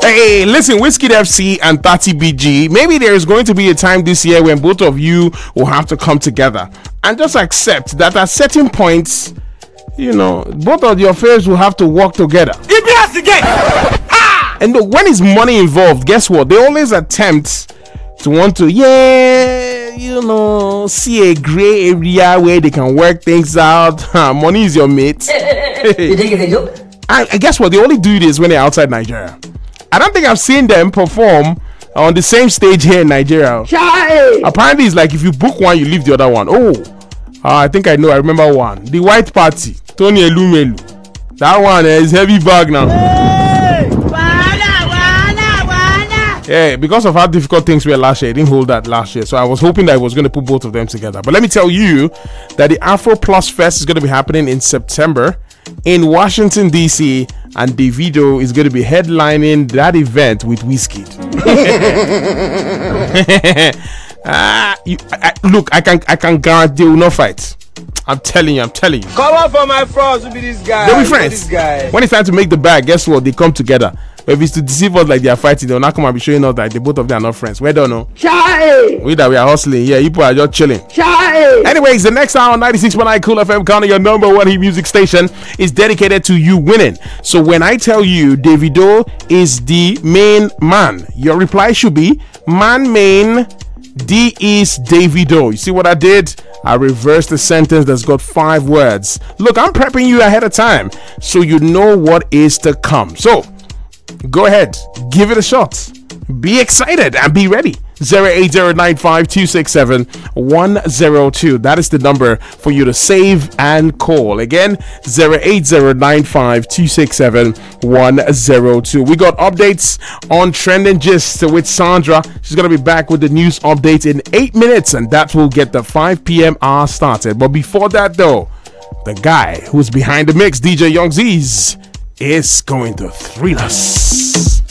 Hey, listen, Whiskey FC and 30BG. Maybe there is going to be a time this year when both of you will have to come together and just accept that at certain points, both of your affairs will have to work together. And when is money involved, guess what? They always attempt to want to, see a gray area where they can work things out. Money is your mate. You think it's a joke? And guess what? They only do this when they're outside Nigeria. I don't think I've seen them perform on the same stage here in Nigeria. Apparently, it's like if you book one, you leave the other one. I think I know. I remember one. The White Party, Tony Elumelu. That one is heavy bag now. Yeah, because of how difficult things were last year, it didn't hold that last year. So I was hoping that I was going to put both of them together. But let me tell you that the Afro Plus Fest is going to be happening in September in Washington, D.C. And Davido is going to be headlining that event with Wizkid. Look, I can guarantee they will not fight. I'm telling you. Come on for my friends to be this guy. They'll be friends. When it's time to make the bag, guess what? They come together. But if it's to deceive us like they are fighting, they'll not come and be showing us that the both of them are not friends. We don't know. We are hustling. Yeah, you people are just chilling. Anyways, the next hour on 96.9 Cool FM, Ghana, your number one hit music station, is dedicated to you winning. So when I tell you Davido is the main man, your reply should be man main. D is Davido. You see what I did? I reversed the sentence that's got 5 words. Look, I'm prepping you ahead of time so you know what is to come. So go ahead, give it a shot. Be excited and be ready. 08095267102. That is the number for you to save and call. Again, 08095267102. We got updates on Trending Gist with Sandra. She's going to be back with the news updates in 8 minutes, and that will get the 5 p.m. hour started. But before that, though, the guy who's behind the mix, DJ Young Z's, is going to thrill us.